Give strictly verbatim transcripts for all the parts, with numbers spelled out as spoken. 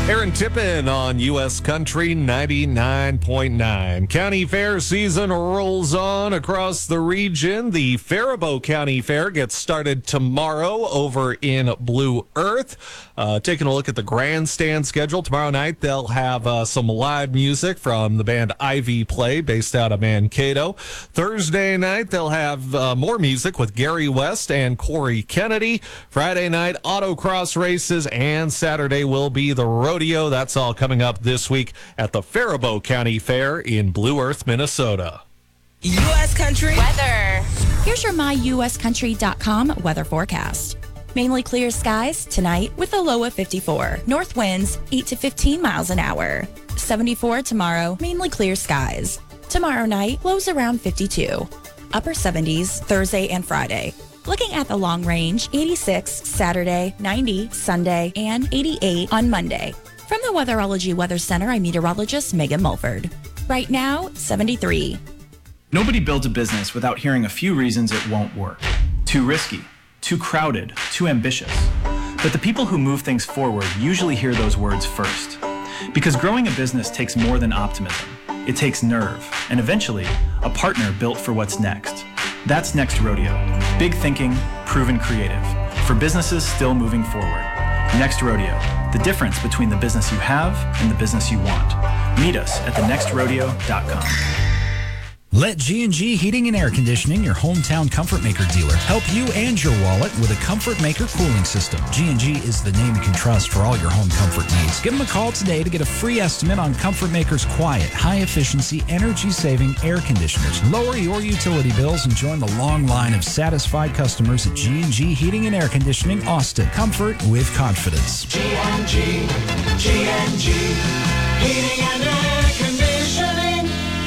Aaron Tippin on U S Country ninety-nine point nine. County Fair season rolls on across the region. The Faribault County Fair gets started tomorrow over in Blue Earth. Uh, taking a look at the grandstand schedule, tomorrow night they'll have uh, some live music from the band Ivy Play, based out of Mankato. Thursday night they'll have uh, more music with Gary West and Corey Kennedy. Friday night, autocross races, and Saturday will be the rodeo. That's all coming up this week at the Faribault County Fair in Blue Earth, Minnesota. U S Country weather. Here's your my U S country dot com weather forecast. Mainly clear skies tonight with a low of fifty-four. North winds eight to fifteen miles an hour. seventy-four tomorrow, mainly clear skies. Tomorrow night, lows around fifty-two. Upper seventies Thursday and Friday. Looking at the long range, eighty-six Saturday, ninety Sunday, and eighty-eight on Monday. From the Weatherology Weather Center, I'm meteorologist Megan Mulford. Right now, seventy-three. Nobody builds a business without hearing a few reasons it won't work. Too risky, too crowded, too ambitious. But the people who move things forward usually hear those words first. Because growing a business takes more than optimism. It takes nerve, and eventually, a partner built for what's next. That's Next Rodeo. Big thinking, proven creative. For businesses still moving forward. Next Rodeo. The difference between the business you have and the business you want. Meet us at the next rodeo dot com. Let G and G Heating and Air Conditioning, your hometown Comfort Maker dealer, help you and your wallet with a Comfort Maker cooling system. G and G is the name you can trust for all your home comfort needs. Give them a call today to get a free estimate on Comfort Maker's quiet, high-efficiency, energy-saving air conditioners. Lower your utility bills and join the long line of satisfied customers at G and G Heating and Air Conditioning, Austin. Comfort with confidence. G and G, G and G, Heating and Air Conditioning.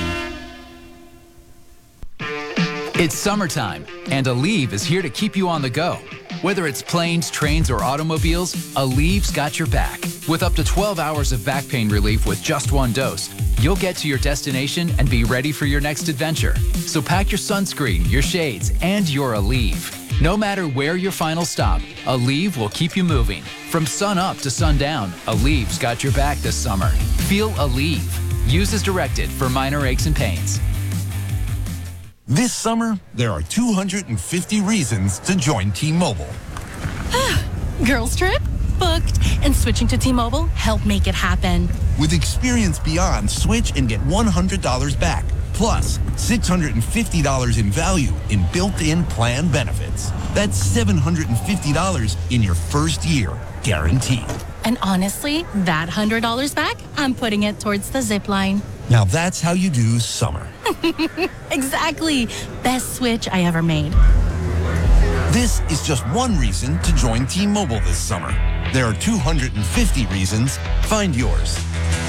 It's summertime, and Aleve is here to keep you on the go. Whether it's planes, trains, or automobiles, Aleve's got your back. With up to twelve hours of back pain relief with just one dose, you'll get to your destination and be ready for your next adventure. So pack your sunscreen, your shades, and your Aleve. No matter where your final stop, Aleve will keep you moving. From sun up to sundown, Aleve's got your back this summer. Feel Aleve. Use as directed for minor aches and pains. This summer, there are two hundred fifty reasons to join T-Mobile. Girls trip? Booked. And switching to T-Mobile helped make it happen. With Experience Beyond, switch and get one hundred dollars back. Plus, six hundred fifty dollars in value in built-in plan benefits. That's seven hundred fifty dollars in your first year, guaranteed. And honestly, that one hundred dollars back, I'm putting it towards the zip line. Now that's how you do summer. Exactly. Best switch I ever made. This is just one reason to join T-Mobile this summer. There are two hundred fifty reasons. Find yours.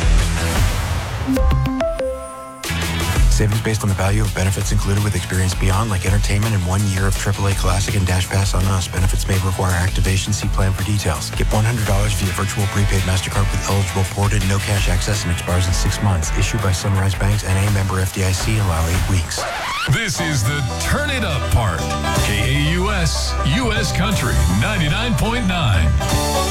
Savings based on the value of benefits included with Experience Beyond, like entertainment and one year of triple A Classic and Dash Pass on us. Benefits may require activation. See plan for details. Get one hundred dollars via virtual prepaid MasterCard with eligible ported, no cash access, and expires in six months. Issued by Sunrise Banks, N A member F D I C. Allow eight weeks. This is the Turn It Up part. K A U S, U S Country ninety-nine point nine.